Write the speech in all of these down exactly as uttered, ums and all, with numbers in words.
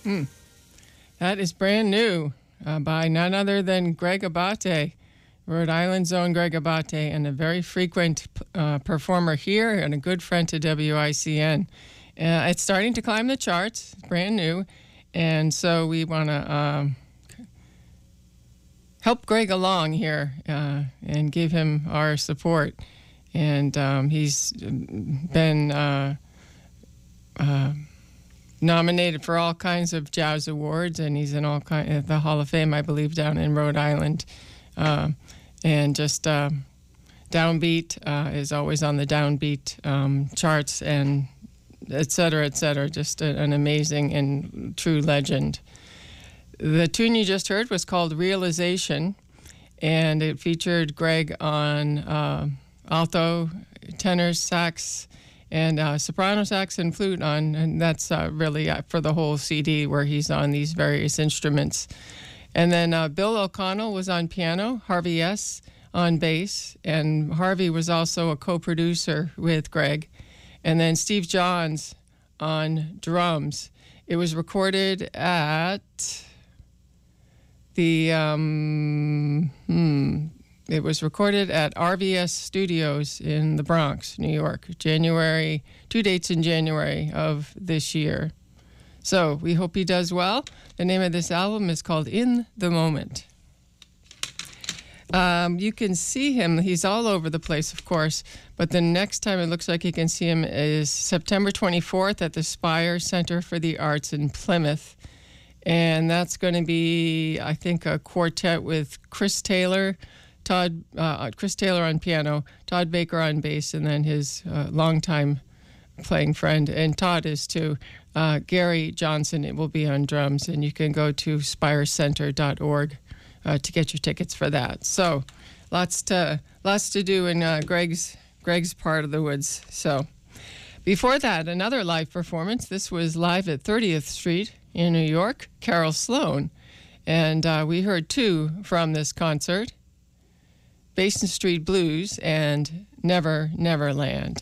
Hmm. That is brand new uh, by none other than Greg Abate, Rhode Island's own Greg Abate, and a very frequent uh, performer here and a good friend to W I C N. Uh, it's starting to climb the charts, it's brand new, and so we want to um, help Greg along here uh, and give him our support. And um, he's been uh, uh, nominated for all kinds of jazz awards, and he's in all kind of the Hall of Fame, I believe, down in Rhode Island. Uh, and just uh, Downbeat uh, is always on the Downbeat um, charts, and et cetera, et cetera. Just a, an amazing and true legend. The tune you just heard was called Realization, and it featured Greg on uh, alto, tenor, sax, and uh, soprano sax and flute on, and that's uh, really uh, for the whole C D where he's on these various instruments. And then uh, Bill O'Connell was on piano, Harvey S. on bass, and Harvey was also a co-producer with Greg. And then Steve Johns on drums. It was recorded at the, um, hmm, it was recorded at R V S Studios in the Bronx, New York, January, two dates in January of this year. So we hope he does well. The name of this album is called In the Moment. Um, you can see him. He's all over the place, of course. But the next time it looks like you can see him is September twenty-fourth at the Spire Center for the Arts in Plymouth. And that's going to be, I think, a quartet with Chris Taylor, Todd, uh, Chris Taylor on piano, Todd Baker on bass, and then his uh, longtime playing friend, and Todd is too, uh, Gary Johnson. It will be on drums, and you can go to spire center dot org uh, to get your tickets for that. So, lots to lots to do in uh, Greg's Greg's part of the woods. So, before that, another live performance. This was live at thirtieth Street in New York. Carol Sloan, and uh, we heard two from this concert: Basin Street Blues and Never Never Land.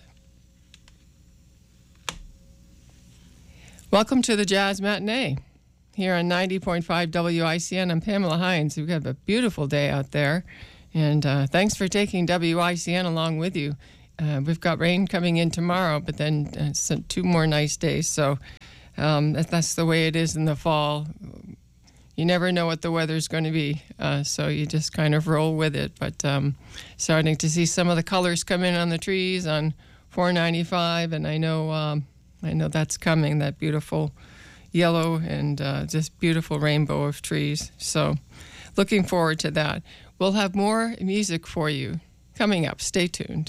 Welcome to the Jazz Matinee here on ninety point five W I C N. I'm Pamela Hines. We've got a beautiful day out there, and uh, thanks for taking W I C N along with you. Uh, we've got rain coming in tomorrow, but then uh, some, two more nice days. So um, that, that's the way it is in the fall. You never know what the weather's going to be, uh, so you just kind of roll with it. But um, starting to see some of the colors come in on the trees on four ninety-five, and I know um, I know that's coming, that beautiful yellow and uh, just beautiful rainbow of trees. So looking forward to that. We'll have more music for you coming up. Stay tuned.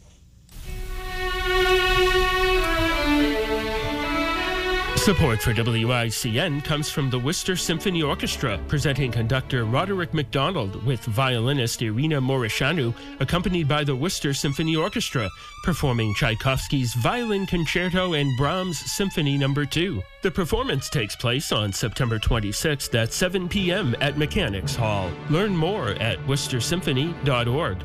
Support for W I C N comes from the Worcester Symphony Orchestra, presenting conductor Roderick McDonald with violinist Irina Morishanu, accompanied by the Worcester Symphony Orchestra, performing Tchaikovsky's Violin Concerto and Brahms Symphony Number two. The performance takes place on September twenty-sixth at seven p.m. at Mechanics Hall. Learn more at worcester symphony dot org.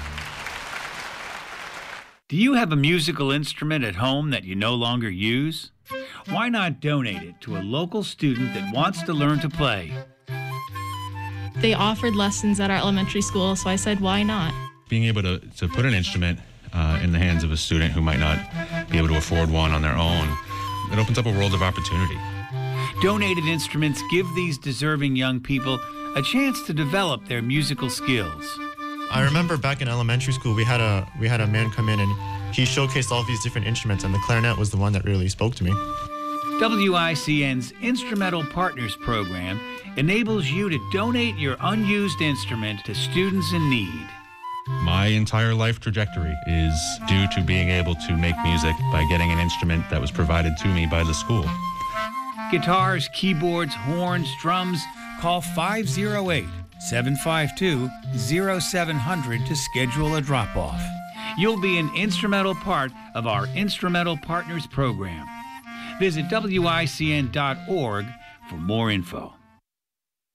Do you have a musical instrument at home that you no longer use? Why not donate it to a local student that wants to learn to play? They offered lessons at our elementary school, so I said, why not? Being able to, to put an instrument uh, in the hands of a student who might not be able to afford one on their own, it opens up a world of opportunity. Donated instruments give these deserving young people a chance to develop their musical skills. I remember back in elementary school, we had a we had a man come in and he showcased all these different instruments, and the clarinet was the one that really spoke to me. W I C N's Instrumental Partners Program enables you to donate your unused instrument to students in need. My entire life trajectory is due to being able to make music by getting an instrument that was provided to me by the school. Guitars, keyboards, horns, drums, call five oh eight, seven five two, oh seven hundred to schedule a drop-off. You'll be an instrumental part of our Instrumental Partners Program. Visit W I C N dot org for more info.